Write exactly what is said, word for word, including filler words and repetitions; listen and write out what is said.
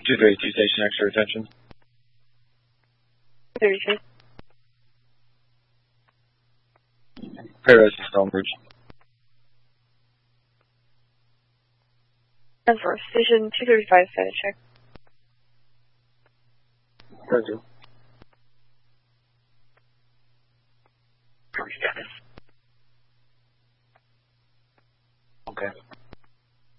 two thirty-two station extra attention. thirty-two. Paradise is Stonebridge. And for station two thirty-five, status check. Thank you.